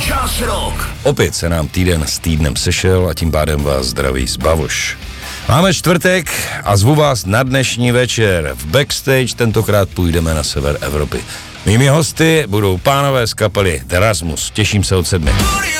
Čas rock. Opět se nám týden s týdnem sešel a tím pádem vás zdraví Zbavoš. Máme čtvrtek a zvu vás na dnešní večer. V backstage tentokrát půjdeme na sever Evropy. Mými hosty budou pánové z kapely The Rasmus. Těším se od 7.